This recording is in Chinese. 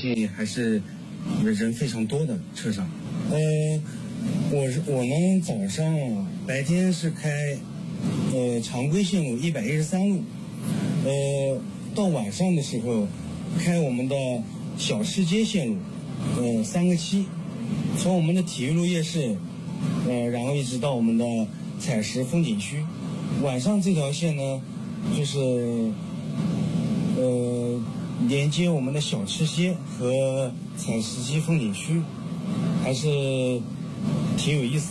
计还是人非常多的车上。我呢早上白天是开常规线路113路，到晚上的时候开我们的小吃街线路，3个7，从我们的体育路夜市，然后一直到我们的采石风景区。晚上这条线呢，就是连接我们的小吃街和采石矶风景区，还是挺有意思的。